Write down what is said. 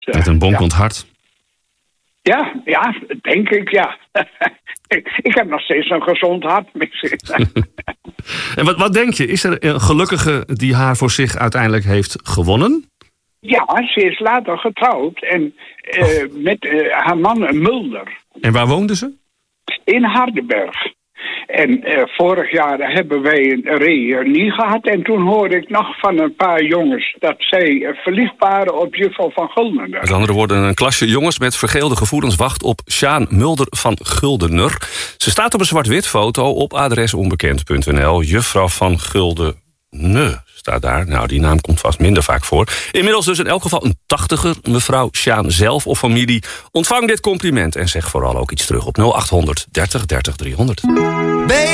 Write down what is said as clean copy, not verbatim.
Met een bonkend hart. Ja, denk ik, ja. Ik heb nog steeds een gezond hart. En wat denk je? Is er een gelukkige die haar voor zich uiteindelijk heeft gewonnen? Ja, ze is later getrouwd. En met haar man Mulder. En waar woonde ze? In Hardenberg. En vorig jaar hebben wij een reunie gehad. En toen hoorde ik nog van een paar jongens dat zij verliefd waren op juffrouw van Guldener. Met andere woorden, een klasje jongens met vergeelde gevoelens wacht op Sjaan Mulder van Guldener. Ze staat op een zwart-wit foto op adresonbekend.nl. Juffrouw van Guldener staat daar. Nou, die naam komt vast minder vaak voor. Inmiddels dus in elk geval een 80er. Mevrouw Sjaan zelf of familie, ontvang dit compliment en zeg vooral ook iets terug op 0800 30 30 300.